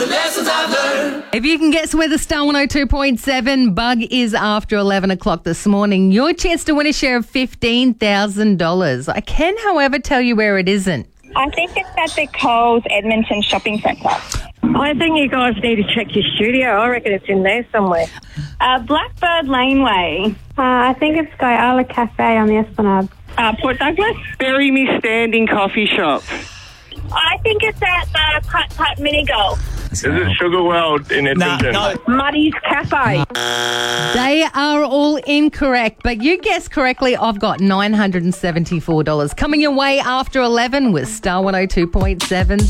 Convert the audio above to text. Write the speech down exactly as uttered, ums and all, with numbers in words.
the lessons I've learned. If you can guess where the Star one oh two point seven bug is after eleven o'clock this morning, your chance to win a share of fifteen thousand dollars. I can, however, tell you where it isn't. I think it's at the Coles Edmonton Shopping Centre. I think you guys need to check your studio. I reckon it's in there somewhere. Uh, Blackbird Laneway. Uh, I think it's Skyala Cafe on the Esplanade. Uh, Port Douglas. Bury Me Standing Coffee Shop. I think it's at the Putt Putt Mini Golf. Is it Sugar World in Edmonton? No, no. Muddy's Cafe. They are all incorrect, but you guessed correctly. I've got nine hundred seventy-four dollars coming your way after eleven with Star one oh two point seven.